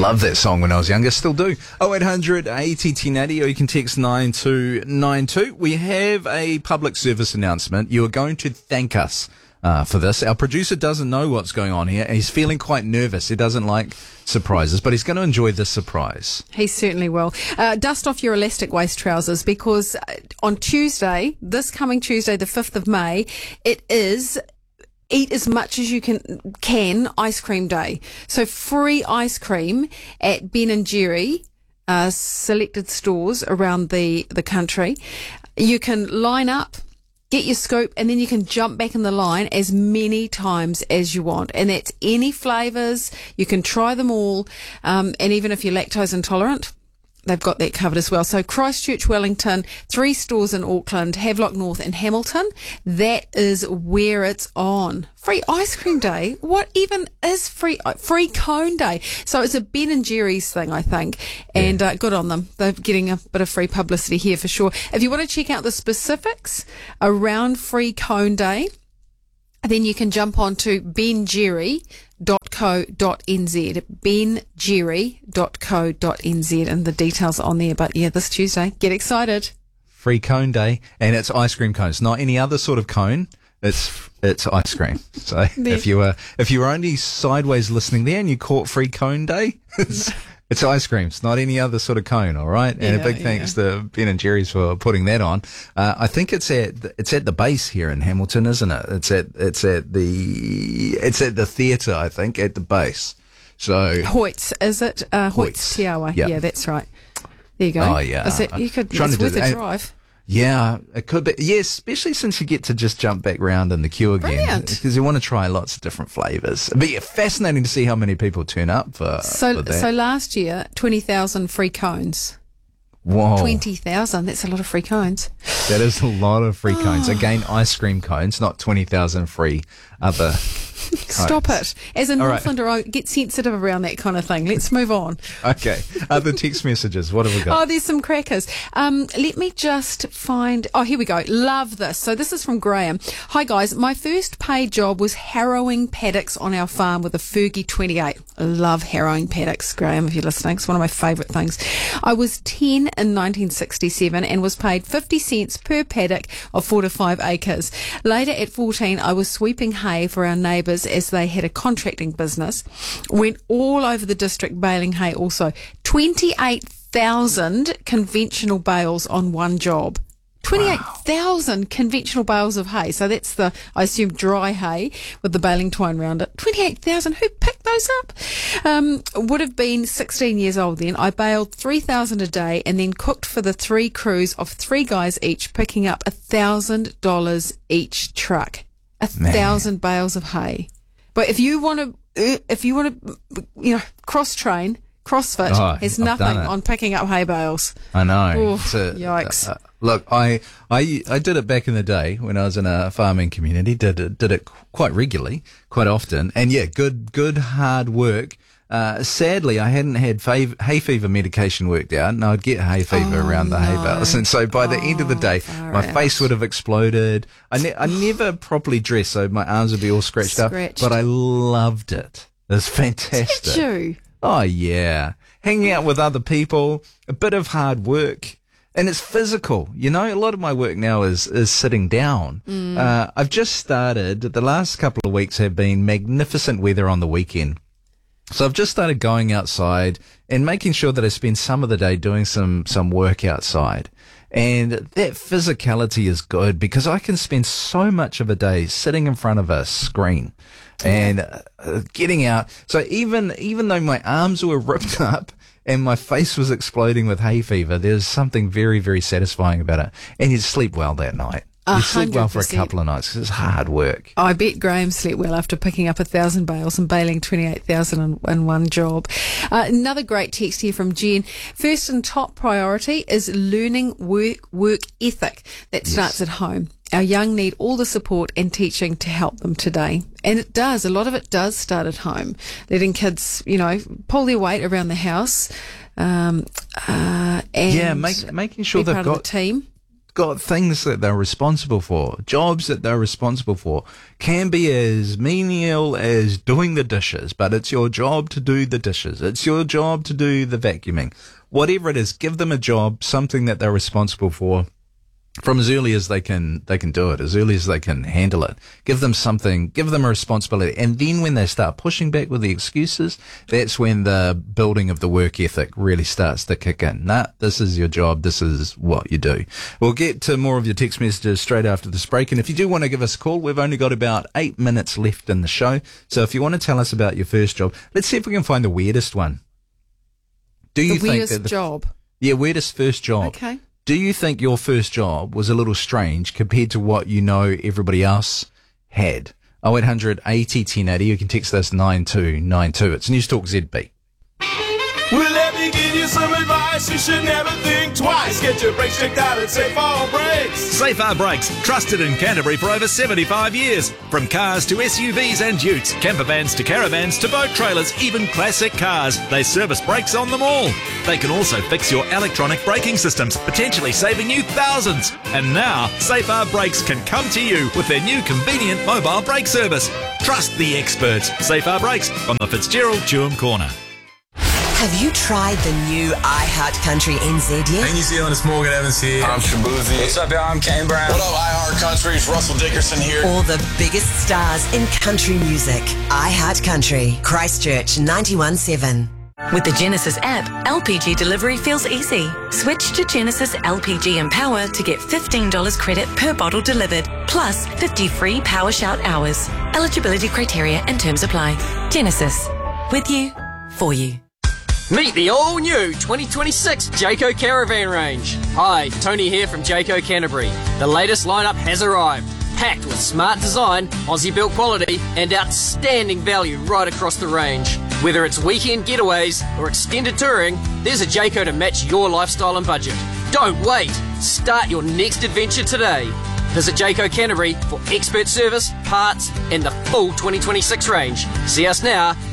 Love that song when I was younger, still do. 0800 80 1080, or you can text 9292. We have a public service announcement. You are going to thank us for this. Our producer doesn't know what's going on here, and he's feeling quite nervous. He doesn't like surprises, but he's going to enjoy this surprise. He certainly will. Dust off your elastic waist trousers, because on Tuesday, this coming Tuesday, the 5th of May, it is Eat as much as you can ice cream day. So free ice cream at Ben & Jerry, selected stores around the country. You can line up, get your scoop, and then you can jump back in the line as many times as you want. And that's any flavours. You can try them all. And even if you're lactose intolerant, they've got that covered as well. So Christchurch, Wellington, 3 stores in Auckland, Havelock North and Hamilton. That is where it's on. Free ice cream day? What even is free cone day? So it's a Ben & Jerry's thing, I think. And good on them. They're getting a bit of free publicity here for sure. If you want to check out the specifics around free cone day, then you can jump on to benjerry.co.nz, benjerry.co.nz, and the details are on there. But yeah, this Tuesday, get excited. Free cone day, and it's ice cream cones, not any other sort of cone. It's ice cream. So if you were only sideways listening there and you caught free cone day, it's ice cream. It's not any other sort of cone, all right? And a big thanks to Ben & Jerry's for putting that on. I think it's at the base here in Hamilton, isn't it? It's at the theatre, I think, at the base. So Hoyts, is it? Hoyts Te Awa. Yeah, that's right. There you go. Oh yeah. It's worth a drive. Yeah, it could be. Yeah, especially since you get to just jump back round in the queue again. Brilliant. Because you want to try lots of different flavours. But yeah, fascinating to see how many people turn up for that. So last year, 20,000 free cones. Whoa. 20,000, that's a lot of free cones. That is a lot of free cones. Again, ice cream cones, not 20,000 free other cones. Stop it. As a Northlander, I get sensitive around that kind of thing. Let's move on. Okay. Other text messages. What have we got? Oh, there's some crackers. Let me just find... Oh, here we go. Love this. So this is from Graham. Hi, guys. My first paid job was harrowing paddocks on our farm with a Fergie 28. I love harrowing paddocks, Graham, if you're listening. It's one of my favourite things. I was 10 in 1967 and was paid 50 cents per paddock of 4 to 5 acres. Later at 14, I was sweeping hay for our neighbours as they had a contracting business. Went all over the district baling hay also. 28,000 conventional bales on one job. 28,000 conventional bales of hay. So that's I assume, dry hay with the baling twine around it. 28,000. Who picked those up? Would have been 16 years old then. I baled 3,000 a day and then cooked for the 3 crews of 3 guys each, picking up $1,000 each truck. 1,000 bales of hay. But if you want to, cross train, CrossFit has nothing on picking up hay bales. I know. Yikes. Look, I did it back in the day when I was in a farming community. Did it quite regularly, quite often, and yeah, good hard work. Sadly, I hadn't had hay fever medication worked out, and I'd get hay fever around the hay bales. And so by the end of the day, my face would have exploded. I never properly dressed, so my arms would be all scratched up. But I loved it. It was fantastic. Did you? Oh, yeah. Hanging out with other people, a bit of hard work. And it's physical. A lot of my work now is sitting down. I've just started. The last couple of weeks have been magnificent weather on the weekend. So I've just started going outside and making sure that I spend some of the day doing some work outside. And that physicality is good because I can spend so much of a day sitting in front of a screen and getting out. So even though my arms were ripped up and my face was exploding with hay fever, there's something very, very satisfying about it. And you sleep well that night. You sleep well for a couple of nights because it's hard work. I bet Graham slept well after picking up 1,000 bales and baling 28,000 in one job. Another great text here from Jen. First and top priority is learning work ethic that starts at home. Our young need all the support and teaching to help them today. And it does. A lot of it does start at home. Letting kids, pull their weight around the house. And making sure be they've part got of the team. got things that they're responsible for, jobs that they're responsible for. Can be as menial as doing the dishes, but it's your job to do the dishes. It's your job to do the vacuuming. Whatever it is, give them a job, something that they're responsible for. From as early as they can do it, as early as they can handle it. Give them something, give them a responsibility. And then when they start pushing back with the excuses, that's when the building of the work ethic really starts to kick in. Nah, this is your job. This is what you do. We'll get to more of your text messages straight after this break. And if you do want to give us a call, we've only got about 8 minutes left in the show. So if you want to tell us about your first job, let's see if we can find the weirdest one. Do you think weirdest job? Yeah, weirdest first job. Okay. Do you think your first job was a little strange compared to what you know everybody else had? 0800 80 1080. You can text us 9292. It's News Talk ZB. Well, let me give you some advice. You should never think twice. Get your brakes checked out at Safar Brakes. Safar Brakes, trusted in Canterbury for over 75 years. From cars to SUVs and utes, camper vans to caravans to boat trailers, even classic cars. They service brakes on them all. They can also fix your electronic braking systems, potentially saving you thousands. And now, Safar Brakes can come to you with their new convenient mobile brake service. Trust the experts. Safar Brakes on the Fitzgerald Chewham Corner. Have you tried the new iHeart Country NZ yet? Hey New Zealand, it's Morgan Evans here. I'm Shabuzi. What's up, y'all? I'm Kane Brown. What up, iHeart Country? It's Russell Dickerson here. All the biggest stars in country music. iHeart Country, Christchurch 91.7. With the Genesis app, LPG delivery feels easy. Switch to Genesis LPG Empower to get $15 credit per bottle delivered, plus 50 free Power Shout hours. Eligibility criteria and terms apply. Genesis. With you, for you. Meet the all-new 2026 Jayco Caravan range. Hi, Tony here from Jayco Canterbury. The latest lineup has arrived, packed with smart design, Aussie-built quality, and outstanding value right across the range. Whether it's weekend getaways or extended touring, there's a Jayco to match your lifestyle and budget. Don't wait. Start your next adventure today. Visit Jayco Canterbury for expert service, parts, and the full 2026 range. See us now at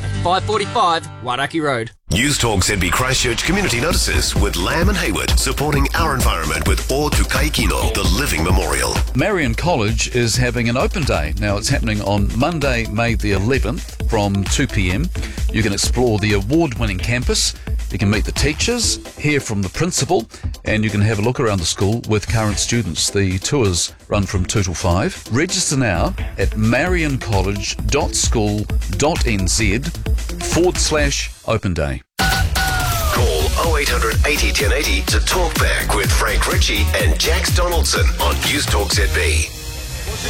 545 Wairaki Road. News Talk ZB Christchurch community notices with Lamb and Hayward, supporting our environment with O Tukai Kino, the living memorial. Marion College is having an open day. Now it's happening on Monday, May the 11th from 2 p.m. You can explore the award-winning campus. You can meet the teachers, hear from the principal, and you can have a look around the school with current students. The tours run from 2 till 5. Register now at marioncollege.school.nz/open day. Call 0800 80 1080 to talk back with Frank Ritchie and Jax Donaldson on News Talk ZB.